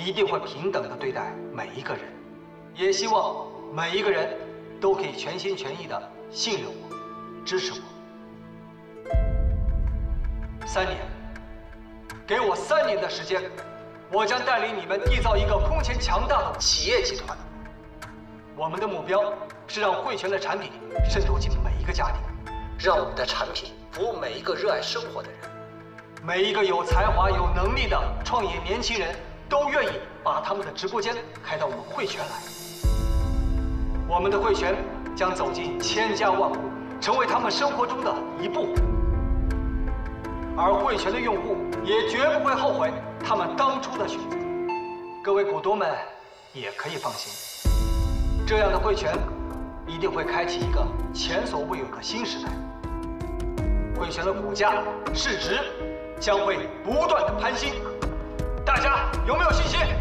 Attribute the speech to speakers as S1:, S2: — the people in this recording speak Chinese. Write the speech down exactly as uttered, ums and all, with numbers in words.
S1: 一定会平等的对待每一个人，也希望每一个人都可以全心全意的信任我、支持我。三年，给我三年的时间，我将带领你们缔造一个空前强大的企业集团。我们的目标是让汇泉的产品渗透进每一个家庭，让我们的产品服务每一个热爱生活的人。每一个有才华、有能力的创业年轻人都愿意把他们的直播间开到我们汇泉来。我们的汇泉将走进千家万户，成为他们生活中的一部分。而汇泉的用户也绝不会后悔他们当初的选择。各位股东们也可以放心，这样的汇泉一定会开启一个前所未有的新时代。汇泉的股价、市值将会不断的攀升，大家有没有信心？